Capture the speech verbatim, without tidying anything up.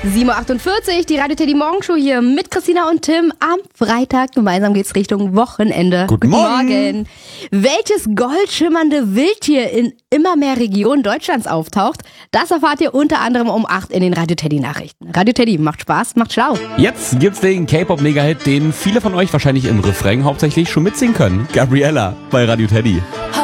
sieben Uhr achtundvierzig, die Radio Teddy Morgenshow hier mit Christina und Tim am Freitag. Gemeinsam geht's Richtung Wochenende. Guten, Guten Morgen. Morgen. Welches goldschimmernde Wildtier in immer mehr Regionen Deutschlands auftaucht, das erfahrt ihr unter anderem um acht in den Radio Teddy Nachrichten. Radio Teddy macht Spaß, macht schlau. Jetzt gibt's den K-Pop-Mega-Hit, den viele von euch wahrscheinlich im Refrain hauptsächlich schon mitsingen können. Gabriella bei Radio Teddy.